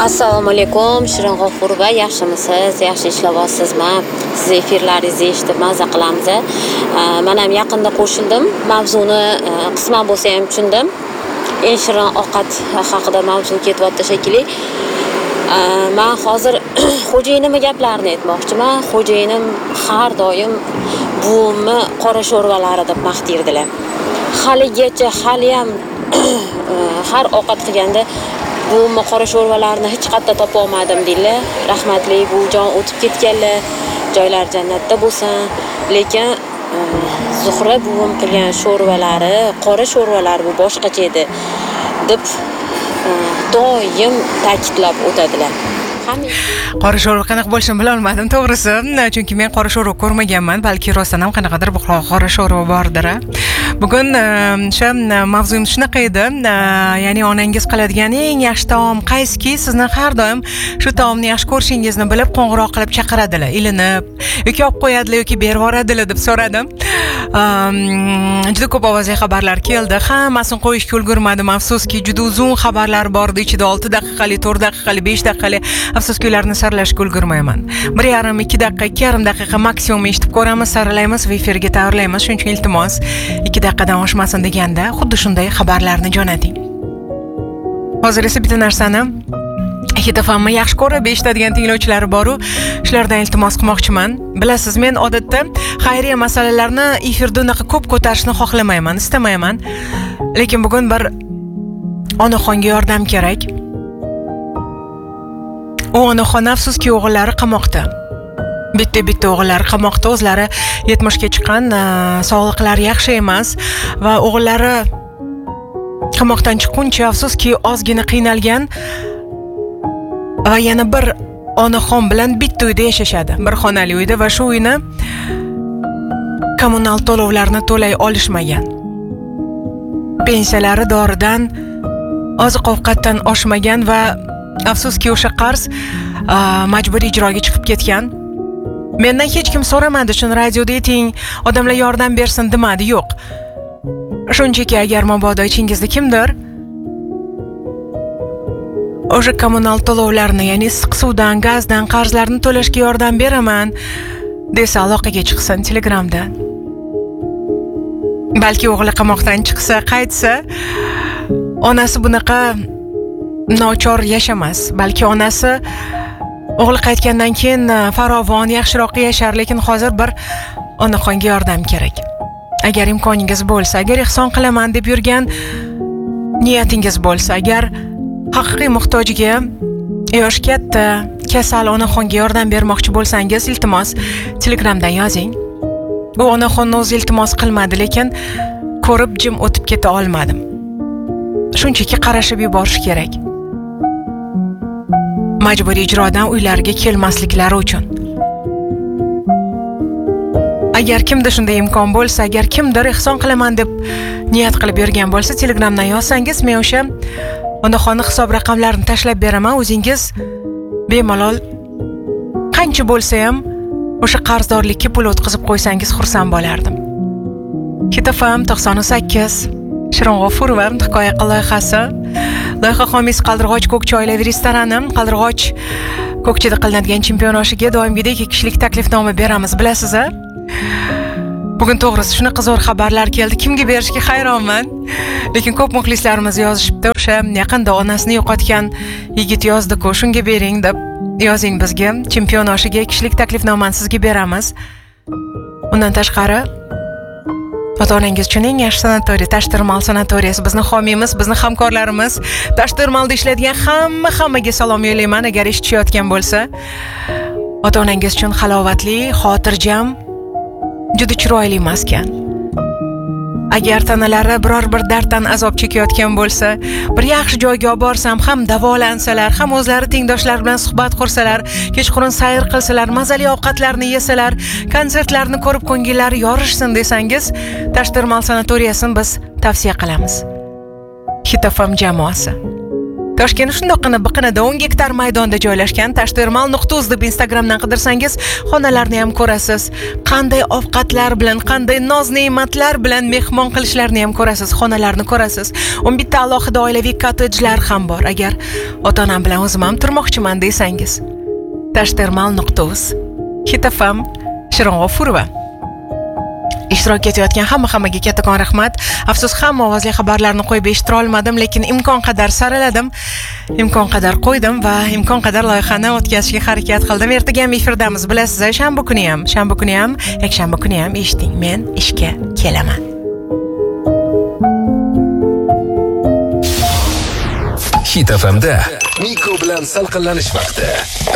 Assalomu alaykum, Shirin G'ofurova, yaxshimisiz? Yaxshi ishlayapsizmi? Siz efirlaringizni eshitib maza qilamiz. Men ham yaqinda qo'shildim. Mavzuni qisman bo'lsa ham tushundim. Eng shirin ovqat haqida mavzu ketyapti shekilli. Men hozir xo'jayinim gaplarini aytmoqchiman. Xo'jayinim har doim buvimni qora sho'rvalari deb maqtirdilar. Haligacha ham har ovqat qilganda buvimni qora sho'rvalarni hech qayerda topa olmadim deydilar. Rahmatli buvijon o'tib ketganlar, joylar jannatda bo'lsin. Lekin Zuhra buvim qilgan sho'rvalari, qora sho'rvalar bu boshqacha edi deb doim ta'kidlab o'tadilar. Qora sho'rva qanaqa bo'lishini bila olmadim to'g'risi, chunki men qora sho'rva ko'rmaganman, balki rostdan ham qanaqadir qora sho'rva bordir. Bugun o'sha mavzuyimiz shunaqa edi, ya'ni onangiz qiladigan eng yaxshi taom qaysiki, sizni har doim shu taomni yaxshi ko'rishingizni bilib qo'ng'iroq qilib chaqiradilar, ilinib yoki olib qo'yadilar yoki berib yuboradilar deb so'radim. Juda ko'p ovozli xabarlar keldi. Hammasini qo'yishga ulgurmadim. Afsuski, juda uzun xabarlar bor edi. Ichida 6 daqiqali, 4 daqiqali, 5 daqiqali. Afsuski, ularni saralashga ulgurmayman. 1,5-2 daqiqa, 2,5 daqiqa maksimum eshitib ko'ramiz, saralaymiz va efirga tayyorlaymiz. Shuning uchun iltimos 2 daqiqadan oshmasin deganda, xuddi shunday xabarlarni jo'nating. Hozir esa bitta narsani Hitofamni yaxshi ko'rib eshitadigan tinglovchilar bor-u, shulardan iltimos qilmoqchiman. Bilasiz, men odatda xayriya masalalarni efirda unaqa ko'p ko'tarishni xohlamayman, istamayman. Lekin bugun bir onaxonga yordam kerak. U onaxon afsuski o'g'illari qamoqda. Bitta o'g'illari qamoqda, o'zlari 70 ga chiqqan, sog'liqlari yaxshi emas va o'g'illari qamoqdan chiqquncha afsuski ozgina qiynalgan. Va yana bir onaxon bilan bitta uyda yashashadi. Bir xonali uyda va shu uyni kommunal to'lovlarni to'lay olishmagan. Pensiyalari doridan, oziq-ovqatdan oshmagan va afsuski o'sha qarz majburiy ijroga chiqib ketgan. Mendan hech kim so'ramadi, shuni radioda ayting, odamlar yordam bersin demadi, yo'q. Shunchaki agar mabodo ichingizda kimdir o'sha kommunal to'lovlarni, ya'ni issiq suvdan, gazdan qarzlarni to'lashga yordam beraman desa, aloqaga chiqsin Telegramda. Balki o'g'li qamoqdan chiqsa, qaytsa, onasi bunaqa nochor yashamas. Balki onasi o'g'li qaytgandan keyin farovon, yaxshiroq yashar, lekin hozir bir onaxonga yordam kerak. Agar imkoningiz bo'lsa, agar ihson qilaman deb yurgan niyatingiz bo'lsa, agar haqiqiy muhtojga, yosh katta, kasal onaxonga yordam bermoqchi bo'lsangiz, iltimos Telegramdan yozing. Bu onaxonni o'zi iltimos qilmadi, lekin ko'rib jim o'tib keta olmadim. Shunchaki qarashib yuborish kerak. Majburiy ijrodan uylariga kelmasliklari uchun. Agar kimda shunday imkon bo'lsa, agar kimdir ihson qilaman deb niyat qilib yurgan bo'lsa, Telegramdan yozsangiz, men o'sha onaxonni hisob raqamlarini tashlab beraman. O'zingiz bemalol qancha bo'lsa ham o'sha qarzdorlikka pul o'tkazib qo'ysangiz xursand bo'lardim. Hitofam 98 Shirin G'ofurova hikoya loyihasi. Loyiha homiysi Qaldirg'och Ko'kcha oilaviy restorani. Qaldirg'och Ko'kchada qilinadigan chempion oshiga doimgidek 2 kishilik taklifnoma beramiz, bilasiz a? Bugun to'g'risi shunaqa zo'r xabarlar keldi. Kimga berishga hayronman. Lekin ko'p muxlislarimiz yozishibdi. O'sha yaqinda onasini yo'qotgan yigit yozdi-ku, shunga bering deb yozing bizga. Chempion oshiga 2 kishilik taklifnomani sizga beramiz. Undan tashqari ota-onangiz uchun eng yaxshi sanatoriy, Tashtirmal sanatoriyasi bizning homiyimiz, bizning hamkorlarimiz. Tashtirmalda ishlaydigan hammaga salom yo'layman agar eshitishayotgan bo'lsa. Ota-onangiz uchun halovatli, xotirjam, juda chiroyli maskan. Agar tanalari biror bir darddan azob chekayotgan bo'lsa, bir yaxshi joyga olib borsam, ham davolansalar, ham o'zlari tengdoshlar bilan suhbat qursalar, kechqurun sayr qilsalar, mazali ovqatlarni yesalar, konsertlarni ko'rib ko'ngillari yorishsin desangiz, Tashtirmal sanatoriyasini biz tavsiya qilamiz. Hitofam jamoasi. Toshkent shundoqqina biqinida 10 gektar maydonda joylashgan tashtermal.uz deb Instagramdan qidirsangiz, xonalarni ham ko'rasiz. Qanday ovqatlar bilan, qanday noz-ne'matlar bilan mehmon qilishlarini ham ko'rasiz, xonalarni ko'rasiz. 11 ta alohida oilaviy kottejlar ham bor. Agar ota-onam bilan o'zim ham turmoqchiman desangiz. Tashtermal.uz. Hit FM Shirin G'ofurova. Ishtirok etayotgan hammaga kattakon rahmat. Afsus, hamma ovozli xabarlarni qo'yib eshittira olmadim, lekin imkon qadar saraladim, imkon qadar qo'ydim va imkon qadar loyihani o'tkazishga harakat qildim. Ertaga ham efirdamiz, bilasiz, shanba kuni ham, yakshanba kuni ham eshiting. Men ishga kelaman. Hit FM'da Miko bilan salqinlanish vaqti.